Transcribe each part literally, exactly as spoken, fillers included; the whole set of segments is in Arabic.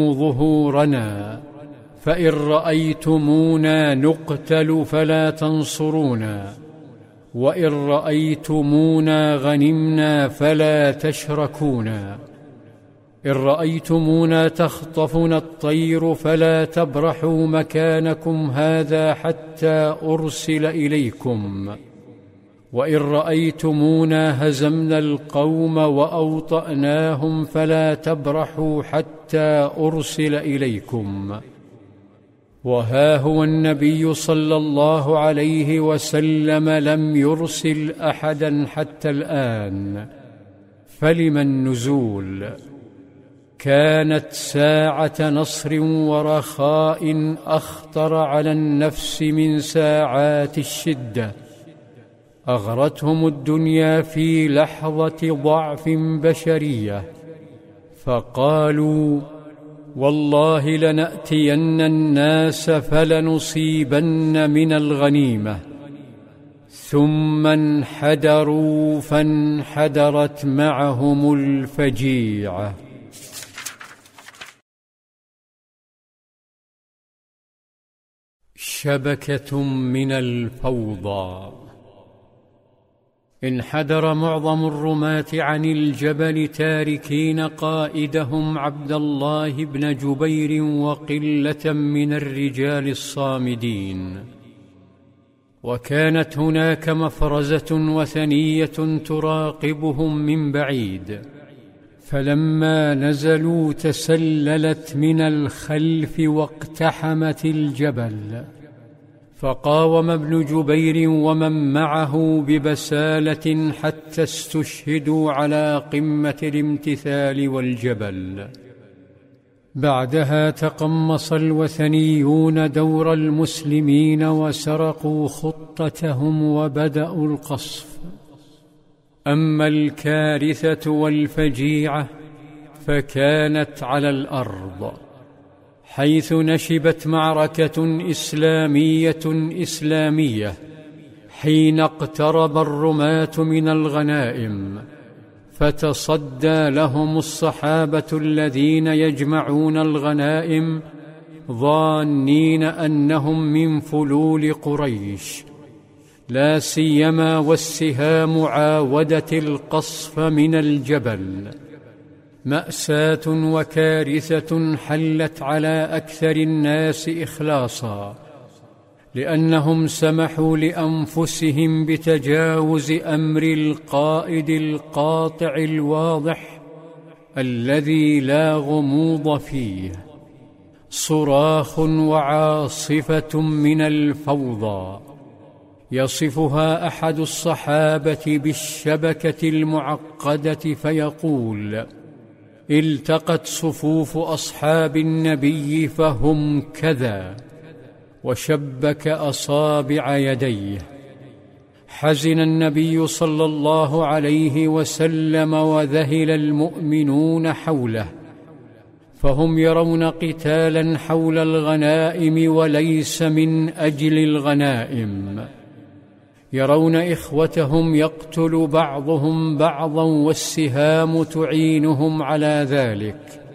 ظهورنا، فإن رأيتمونا نقتل فلا تنصرونا، وإن رأيتمونا غنمنا فلا تشركونا، إن رأيتمونا تخطفنا الطير فلا تبرحوا مكانكم هذا حتى أرسل إليكم، وإن رأيتمونا هزمنا القوم وأوطأناهم فلا تبرحوا حتى أرسل إليكم. وها هو النبي صلى الله عليه وسلم لم يرسل أحدا حتى الآن، فلم النزول؟ كانت ساعة نصر ورخاء أخطر على النفس من ساعات الشدة. أغرتهم الدنيا في لحظة ضعف بشرية، فقالوا: والله لنأتين الناس فلنصيبن من الغنيمة، ثم انحدروا فانحدرت معهم الفجيعة. شبكة من الفوضى. انحدر معظم الرماة عن الجبل تاركين قائدهم عبد الله بن جبير وقلة من الرجال الصامدين، وكانت هناك مفرزة وثنية تراقبهم من بعيد، فلما نزلوا تسللت من الخلف واقتحمت الجبل، فقاوم ابن جبير ومن معه ببسالة حتى استشهدوا على قمة الامتثال والجبل. بعدها تقمص الوثنيون دور المسلمين وسرقوا خطتهم وبدأوا القصف. أما الكارثة والفجيعة فكانت على الأرض، حيث نشبت معركة إسلامية إسلامية حين اقترب الرماة من الغنائم، فتصدى لهم الصحابة الذين يجمعون الغنائم ظانين أنهم من فلول قريش، لا سيما والسهام عاودت القصف من الجبل. مأساة وكارثة حلت على أكثر الناس إخلاصا، لأنهم سمحوا لأنفسهم بتجاوز أمر القائد القاطع الواضح الذي لا غموض فيه. صراخ وعاصفة من الفوضى، يصفها أحد الصحابة بالشبكة المعقدة فيقول: التقت صفوف أصحاب النبي فهم كذا، وشبك أصابع يديه. حزن النبي صلى الله عليه وسلم وذهل المؤمنون حوله، فهم يرون قتالا حول الغنائم وليس من أجل الغنائم، يرون إخوتهم يقتل بعضهم بعضا والسهام تعينهم على ذلك.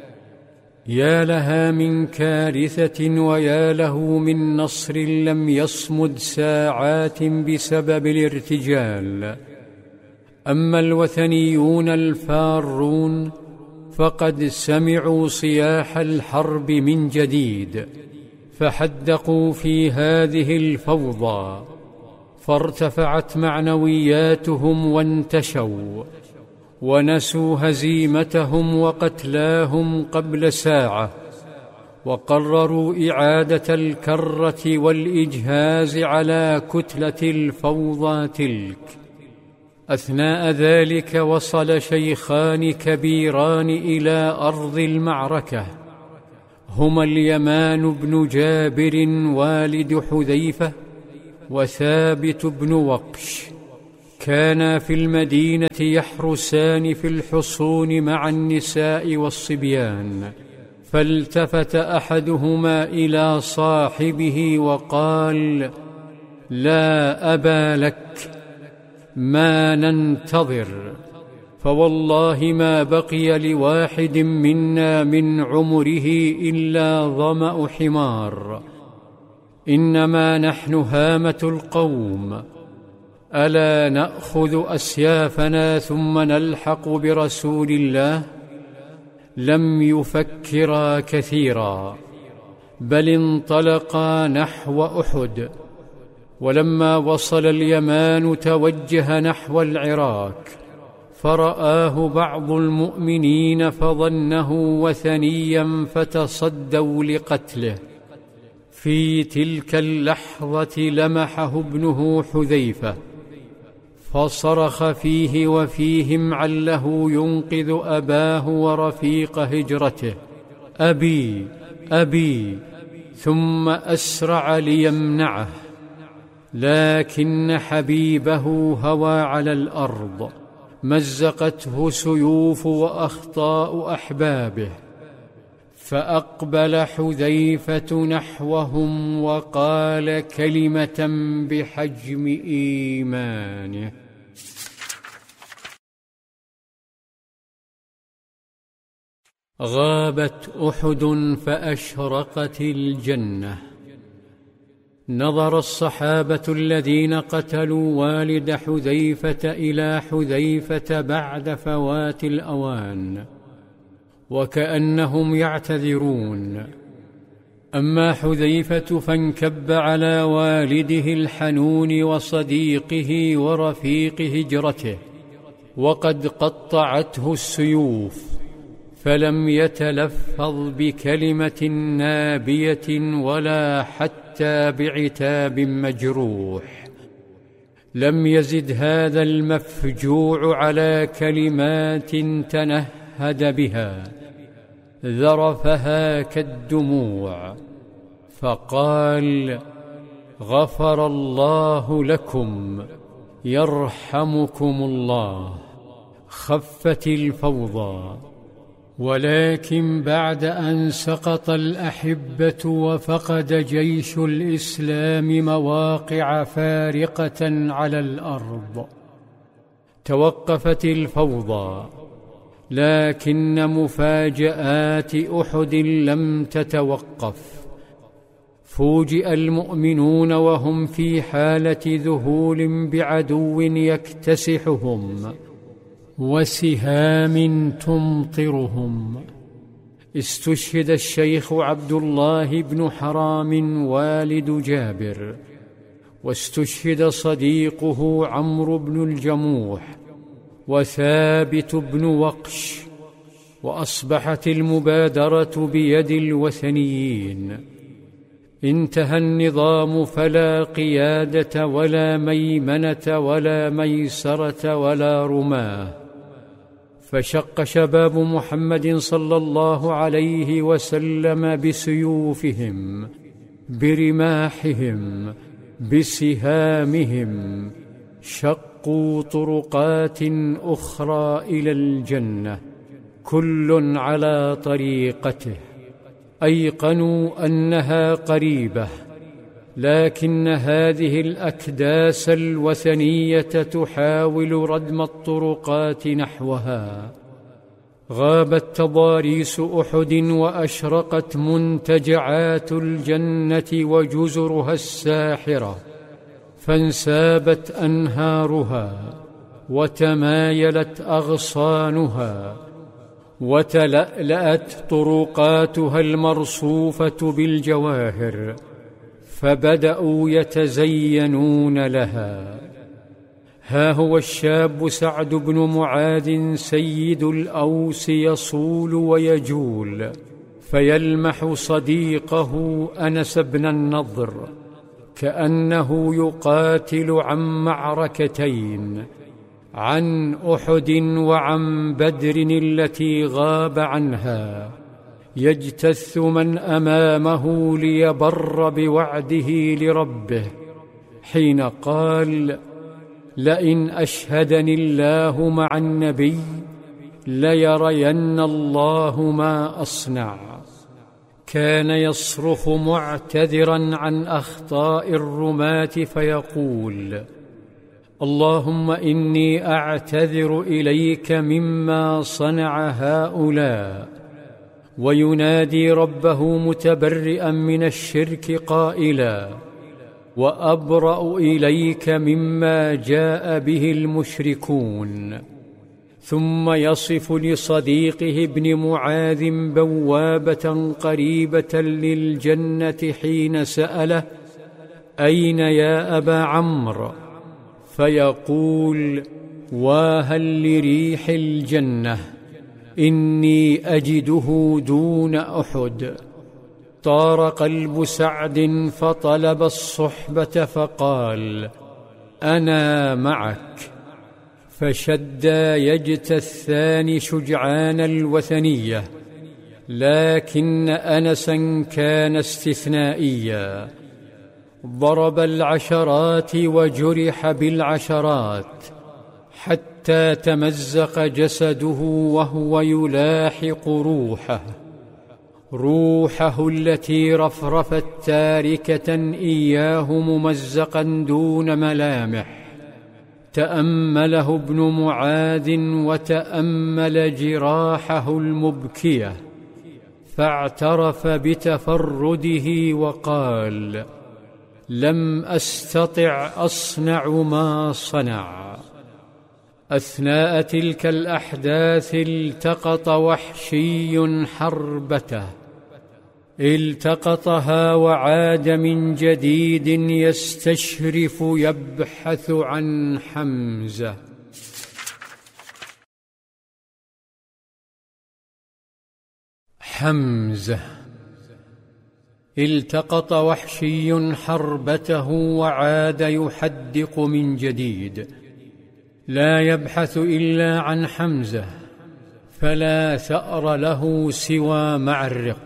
يا لها من كارثة ويا له من نصر لم يصمد ساعات بسبب الارتجال. أما الوثنيون الفارون فقد سمعوا صياح الحرب من جديد، فحدقوا في هذه الفوضى، فارتفعت معنوياتهم وانتشوا، ونسوا هزيمتهم وقتلاهم قبل ساعة، وقرروا إعادة الكرة والإجهاز على كتلة الفوضى تلك. أثناء ذلك وصل شيخان كبيران إلى أرض المعركة، هما اليمان بن جابر والد حذيفة وثابت بن وقش، كانا في المدينة يحرسان في الحصون مع النساء والصبيان، فالتفت أحدهما إلى صاحبه وقال: لا أبا لك، ما ننتظر؟ فوالله ما بقي لواحد منا من عمره إلا ظمأ حمار، إنما نحن هامة القوم، ألا نأخذ أسيافنا ثم نلحق برسول الله؟ لم يفكرا كثيرا، بل انطلقا نحو أحد. ولما وصل اليمان توجه نحو العراك، فرآه بعض المؤمنين فظنه وثنيا فتصدوا لقتله. في تلك اللحظة لمحه ابنه حذيفة فصرخ فيه وفيهم عله ينقذ أباه ورفيق هجرته: أبي أبي، ثم أسرع ليمنعه، لكن حبيبه هوى على الأرض، مزقته سيوف وأخطاء أحبابه، فأقبل حذيفة نحوهم وقال كلمة بحجم إيمانه: غابت أحد فأشرقت الجنة. نظر الصحابة الذين قتلوا والد حذيفة إلى حذيفة بعد فوات الأوان، وكأنهم يعتذرون. أما حذيفة فانكب على والده الحنون وصديقه ورفيق هجرته، وقد قطعته السيوف، فلم يتلفظ بكلمة نابية ولا حتى بعتاب مجروح. لم يزد هذا المفجوع على كلمات تنهد بها، ذرفها كالدموع، فقال: غفر الله لكم، يرحمكم الله. خفت الفوضى. ولكن بعد أن سقط الأحبة وفقد جيش الإسلام مواقع فارقة على الأرض، توقفت الفوضى، لكن مفاجآت أحد لم تتوقف. فوجئ المؤمنون وهم في حالة ذهول بعدو يكتسحهم وسهام تمطرهم. استشهد الشيخ عبد الله بن حرام والد جابر، واستشهد صديقه عمرو بن الجموح وثابت بن وقش، وأصبحت المبادرة بيد الوثنيين. انتهى النظام، فلا قيادة ولا ميمنة ولا ميسرة ولا رماه. فشق شباب محمد صلى الله عليه وسلم بسيوفهم، برماحهم، بسهامهم، شقوا طرقات أخرى إلى الجنة، كل على طريقته. أيقنوا أنها قريبة، لكن هذه الأكداس الوثنية تحاول ردم الطرقات نحوها. غابت تضاريس أحد، وأشرقت منتجعات الجنة وجزرها الساحرة، فانسابت أنهارها، وتمايلت أغصانها، وتلألأت طرقاتها المرصوفة بالجواهر، فبدأوا يتزينون لها. ها هو الشاب سعد بن معاذ سيد الأوس يصول ويجول، فيلمح صديقه أنس بن النضر كأنه يقاتل عن معركتين، عن أحد وعن بدر التي غاب عنها، يجتث من أمامه ليبر بوعده لربه، حين قال: لئن أشهدني الله مع النبي ليرين الله ما أصنع. كان يصرخ معتذرا عن أخطاء الرماة فيقول: اللهم إني أعتذر إليك مما صنع هؤلاء. وينادي ربه متبرئا من الشرك قائلا: وأبرأ إليك مما جاء به المشركون. ثم يصف لصديقه ابن معاذ بوابة قريبة للجنة حين سأله: أين يا أبا عمرو؟ فيقول: واهل لريح الجنة، إني أجده دون أحد. طار قلب سعد فطلب الصحبة فقال: أنا معك. فشد يجتثان شجعان الوثنية، لكن أنسا كان استثنائيا. ضرب العشرات وجرح بالعشرات حتى تمزق جسده وهو يلاحق روحه روحه التي رفرفت تاركة إياه ممزقا دون ملامح. تأمله ابن معاذ وتأمل جراحه المبكية، فاعترف بتفرده وقال: لم أستطع أصنع ما صنع. أثناء تلك الأحداث التقط وحشي حربته، التقطها وعاد من جديد يستشرف يبحث عن حمزة. حمزة التقط وحشي حربته وعاد يحدق من جديد، لا يبحث إلا عن حمزة، فلا ثأر له سوى مع الرق.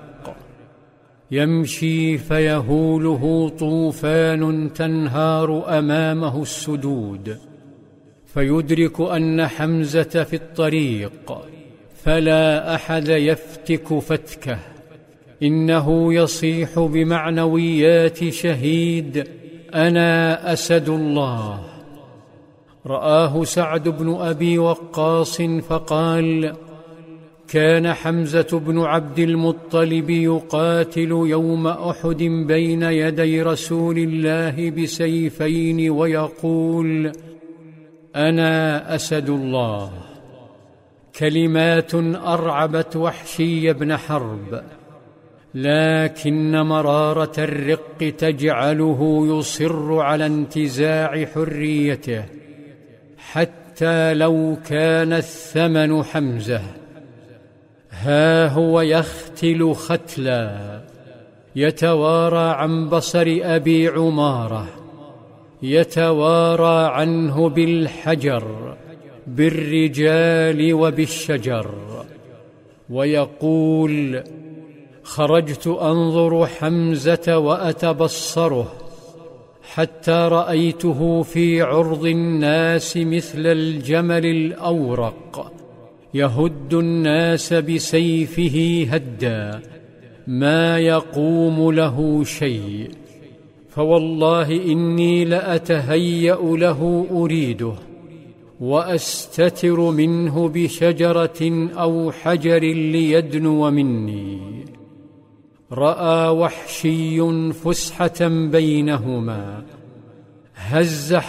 يمشي فيهوله طوفان تنهار أمامه السدود، فيدرك أن حمزة في الطريق، فلا أحد يفتك فتكه. إنه يصيح بمعنويات شهيد: أنا أسد الله. رآه سعد بن أبي وقاص فقال: كان حمزة بن عبد المطلب يقاتل يوم أحد بين يدي رسول الله بسيفين ويقول: أنا أسد الله. كلمات أرعبت وحشي بن حرب، لكن مرارة الرق تجعله يصر على انتزاع حريته، حتى لو كان الثمن حمزة. ها هو يختل ختلا، يتوارى عن بصر أبي عمارة، يتوارى عنه بالحجر، بالرجال وبالشجر، ويقول: خرجت أنظر حمزة وأتبصره، حتى رأيته في عرض الناس مثل الجمل الأورق، يهد الناس بسيفه هدا، ما يقوم له شيء. فوالله إني لأتهيأ له أريده، وأستتر منه بشجرة أو حجر ليدنو مني. رأى وحشي فسحة بينهما، هز